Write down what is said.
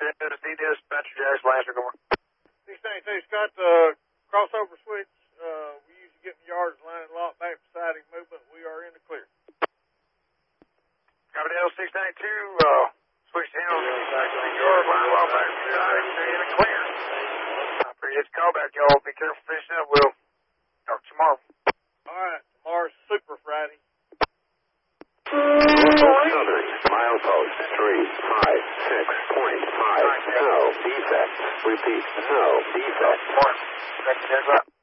C dispatcher, Jackson Lancer, go on. 692, Scott, the crossover switch, we usually get in the yards, line and lock back for siding movement. We are in the clear. Copy Dale 692, switch down, back to the yard, line lock back for siding, in the clear. I appreciate the call back, y'all. Be careful fishing up. We'll talk tomorrow. All right, tomorrow's Super Friday. Southern, milepost 356.5, no defect. Repeat, no defect. Second,